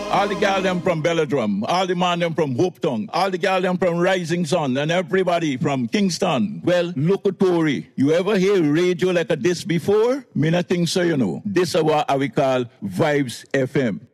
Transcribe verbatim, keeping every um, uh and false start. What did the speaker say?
All the gal them from Belladrum, all the man them from Hopetown, all the gal them from Rising Sun, and everybody from Kingston. Well, look at Tory. You ever hear radio like a this before? Me not think so, you know. This is what we call Vibes F M.